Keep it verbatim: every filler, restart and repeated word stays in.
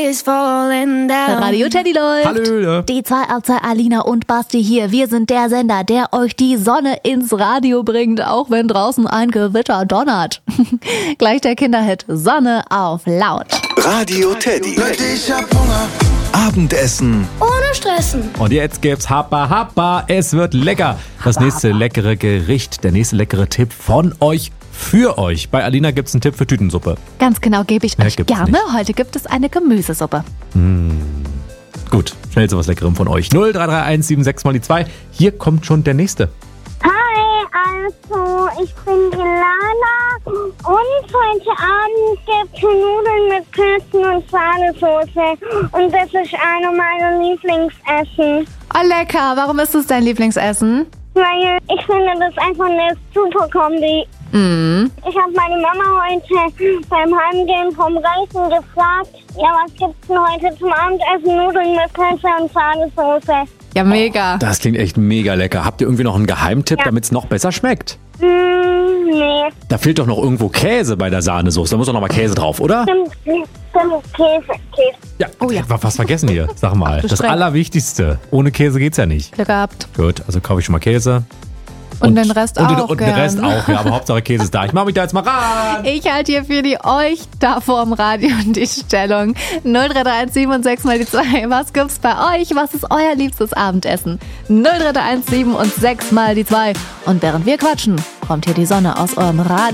Radio Teddy läuft. Hallöle. Die zwei Abzei Alina und Basti hier. Wir sind der Sender, der euch die Sonne ins Radio bringt, auch wenn draußen ein Gewitter donnert. Gleich der Kinderhit Sonne auf laut. Radio Teddy. Leute, ich hab Hunger. Abendessen. Ohne Stressen. Und jetzt gibt's Happa Happa. Es wird lecker. Das nächste leckere Gericht, der nächste leckere Tipp von euch für euch. Bei Alina gibt's einen Tipp für Tütensuppe. Ganz genau, gebe ich Mehr euch gibt's gerne. nicht. Heute gibt es eine Gemüsesuppe. Gut, schnell zu was Leckerem von euch. null drei drei eins sieben sechs mal die zwei. Hier kommt schon der nächste. Hi, also ich bin die Lala und heute Abend gibt es Nudeln mit Pilzen und Sahnesoße und das ist eine meiner Lieblingsessen. Oh, lecker. Warum ist es dein Lieblingsessen? Weil ich finde das einfach eine super Kombi. Mm. Ich habe meine Mama heute beim Heimgehen vom Reisen gefragt, ja, was gibt's denn heute zum Abendessen? Nudeln mit Pilze und Sahnesoße. Ja, mega. Das klingt echt mega lecker. Habt ihr irgendwie noch einen Geheimtipp, Ja. damit's noch besser schmeckt? Hm, nee. Da fehlt doch noch irgendwo Käse bei der Sahnesoße. Da muss doch noch mal Käse drauf, oder? Stimmt, stimmt, Käse, Käse. Ja, Oh ja. ich hab was vergessen hier. Sag mal, Ach, du das streng. Allerwichtigste. Ohne Käse geht's ja nicht. Glück gehabt. Gut, also kaufe ich schon mal Käse. Und den Rest und, auch Und den gern. Rest auch, ja, aber Hauptsache Käse ist da. Ich mach mich da jetzt mal ran. Ich halte hier für die euch da vorm Radio die Stellung. null drei drei eins sieben und sechs mal die zwei. Was gibt's bei euch? Was ist euer liebstes Abendessen? null drei drei eins sieben und sechs mal die zwei. Und während wir quatschen, kommt hier die Sonne aus eurem Radio.